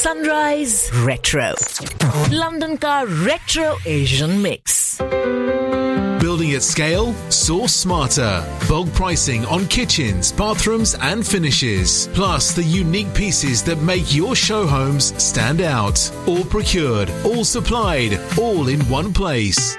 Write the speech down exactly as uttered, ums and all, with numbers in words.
Sunrise Retro, London का Retro Asian Mix. Building at scale? Source smarter. Bulk pricing on kitchens, bathrooms and finishes. Plus the unique pieces that make your show homes stand out. All procured, all supplied, all in one place.